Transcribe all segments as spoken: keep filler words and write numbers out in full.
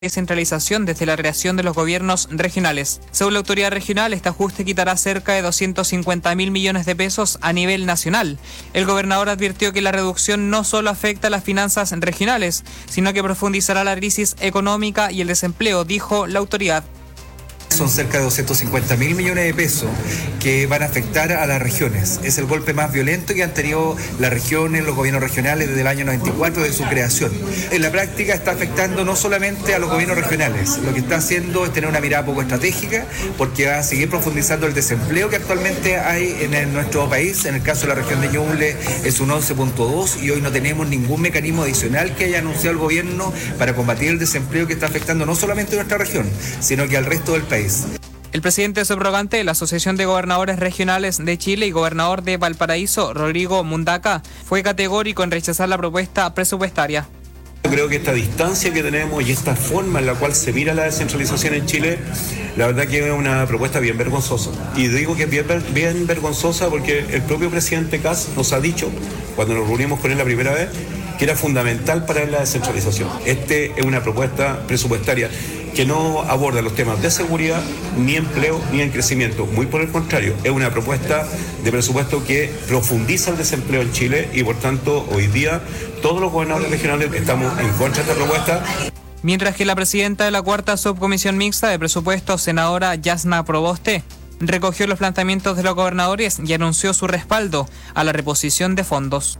descentralización desde la creación de los gobiernos regionales. Según la autoridad regional, este ajuste quitará cerca de doscientos cincuenta mil millones de pesos a nivel nacional. El gobernador advirtió que la reducción no solo afecta a las finanzas regionales, sino que profundizará la crisis económica y el desempleo, dijo la autoridad. Son cerca de doscientos cincuenta mil millones de pesos que van a afectar a las regiones. Es el golpe más violento que han tenido las regiones, los gobiernos regionales desde el año noventa y cuatro de su creación. En la práctica está afectando no solamente a los gobiernos regionales, lo que está haciendo es tener una mirada poco estratégica porque va a seguir profundizando el desempleo que actualmente hay en el, nuestro país. En el caso de la región de Ñuble es un once punto dos y hoy no tenemos ningún mecanismo adicional que haya anunciado el gobierno para combatir el desempleo que está afectando no solamente a nuestra región, sino que al resto del país. El presidente subrogante de la Asociación de Gobernadores Regionales de Chile y gobernador de Valparaíso, Rodrigo Mundaca, fue categórico en rechazar la propuesta presupuestaria. Yo creo que esta distancia que tenemos y esta forma en la cual se mira la descentralización en Chile, la verdad que es una propuesta bien vergonzosa. Y digo que es bien, bien vergonzosa porque el propio presidente Kast nos ha dicho, cuando nos reunimos con él la primera vez, que era fundamental para él la descentralización. Este es una propuesta presupuestaria que no aborda los temas de seguridad, ni empleo, ni en crecimiento. Muy por el contrario, es una propuesta de presupuesto que profundiza el desempleo en Chile y por tanto hoy día todos los gobernadores regionales estamos en contra de esta propuesta. Mientras que la presidenta de la cuarta subcomisión mixta de presupuestos, senadora Yasna Proboste, recogió los planteamientos de los gobernadores y anunció su respaldo a la reposición de fondos.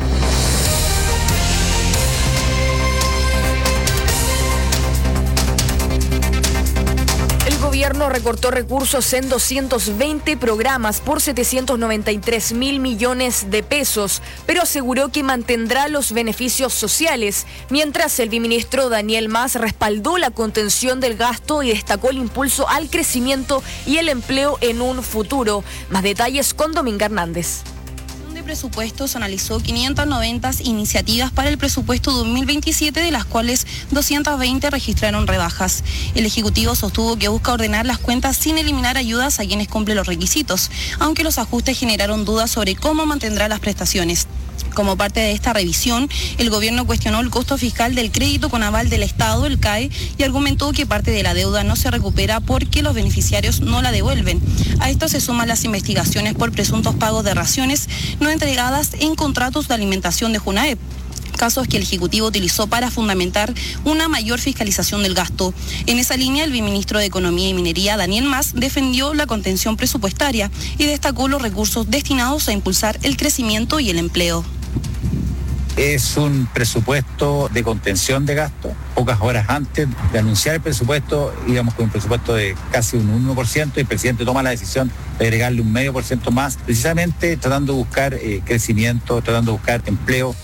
El gobierno recortó recursos en doscientos veinte programas por setecientos noventa y tres mil millones de pesos, pero aseguró que mantendrá los beneficios sociales, mientras el viceministro Daniel Mas respaldó la contención del gasto y destacó el impulso al crecimiento y el empleo en un futuro. Más detalles con Dominga Hernández. Presupuestos analizó quinientas noventa iniciativas para el presupuesto dos mil veintisiete, de las cuales doscientas veinte registraron rebajas. El Ejecutivo sostuvo que busca ordenar las cuentas sin eliminar ayudas a quienes cumplen los requisitos, aunque los ajustes generaron dudas sobre cómo mantendrá las prestaciones. Como parte de esta revisión, el gobierno cuestionó el costo fiscal del crédito con aval del Estado, el C A E, y argumentó que parte de la deuda no se recupera porque los beneficiarios no la devuelven. A esto se suman las investigaciones por presuntos pagos de raciones no entregadas en contratos de alimentación de JUNAEP, casos que el Ejecutivo utilizó para fundamentar una mayor fiscalización del gasto. En esa línea, el viceministro de Economía y Minería, Daniel Mas, defendió la contención presupuestaria y destacó los recursos destinados a impulsar el crecimiento y el empleo. Es un presupuesto de contención de gasto. Pocas horas antes de anunciar el presupuesto, íbamos con un presupuesto de casi un uno por ciento y el presidente toma la decisión de agregarle un medio por ciento más, precisamente tratando de buscar eh, crecimiento, tratando de buscar empleo.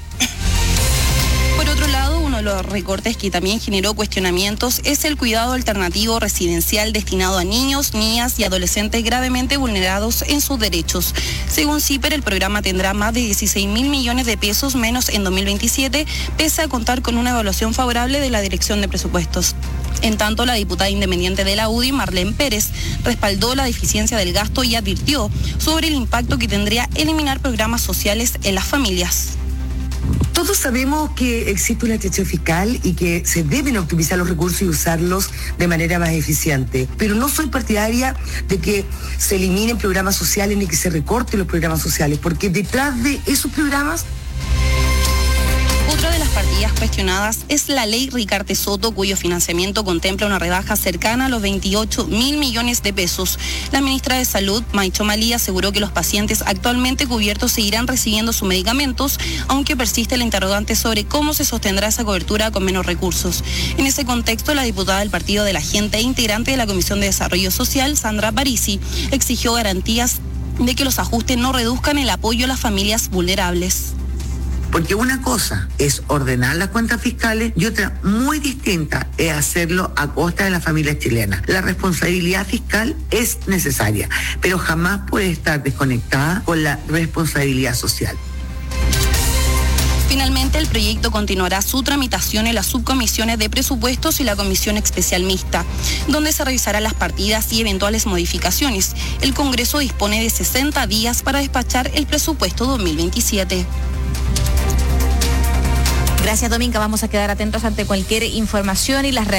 Por otro lado, uno de los recortes que también generó cuestionamientos es el cuidado alternativo residencial destinado a niños, niñas y adolescentes gravemente vulnerados en sus derechos. Según CIPER, el programa tendrá más de dieciséis mil millones de pesos menos en dos mil veintisiete, pese a contar con una evaluación favorable de la Dirección de Presupuestos. En tanto, la diputada independiente de la U D I, Marlene Pérez, respaldó la deficiencia del gasto y advirtió sobre el impacto que tendría eliminar programas sociales en las familias. Todos sabemos que existe una excepción fiscal y que se deben optimizar los recursos y usarlos de manera más eficiente, pero no soy partidaria de que se eliminen programas sociales ni que se recorten los programas sociales, porque detrás de esos programas... Otra de las partidas cuestionadas es la ley Ricarte Soto, cuyo financiamiento contempla una rebaja cercana a los veintiocho mil millones de pesos. La ministra de Salud, Maicho Malí, aseguró que los pacientes actualmente cubiertos seguirán recibiendo sus medicamentos, aunque persiste la interrogante sobre cómo se sostendrá esa cobertura con menos recursos. En ese contexto, la diputada del Partido de la Gente e integrante de la Comisión de Desarrollo Social, Sandra Parisi, exigió garantías de que los ajustes no reduzcan el apoyo a las familias vulnerables. Porque una cosa es ordenar las cuentas fiscales y otra muy distinta es hacerlo a costa de las familias chilenas. La responsabilidad fiscal es necesaria, pero jamás puede estar desconectada con la responsabilidad social. Finalmente, el proyecto continuará su tramitación en las subcomisiones de presupuestos y la comisión especial mixta, donde se revisarán las partidas y eventuales modificaciones. El Congreso dispone de sesenta días para despachar el presupuesto dos mil veintisiete. Gracias, Dominga. Vamos a quedar atentos ante cualquier información y las